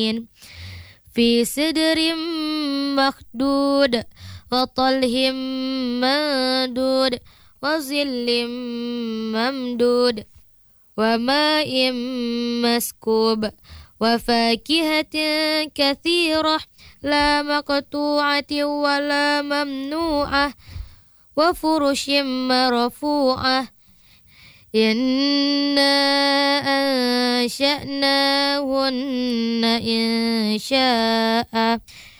في سدر مخدود وطلح ممدود وظل ممدود وماء مسكوب وفاكهة كثيرة لا مقطوعة ولا ممنوعة وفرش مرفوعة إنا أنشأناهن إنشاء